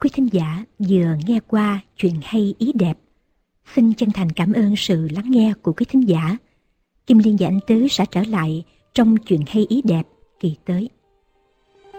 Quý thính giả vừa nghe qua chuyện hay ý đẹp. Xin chân thành cảm ơn sự lắng nghe của quý thính giả. Kim Liên và anh Tứ sẽ trở lại trong chuyện hay ý đẹp kỳ tới.